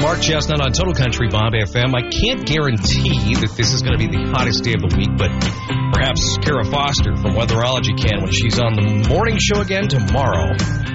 Mark Chestnut on Total Country Bob FM. I can't guarantee that this is going to be the hottest day of the week, but perhaps Kara Foster from Weatherology can when she's on the morning show again tomorrow.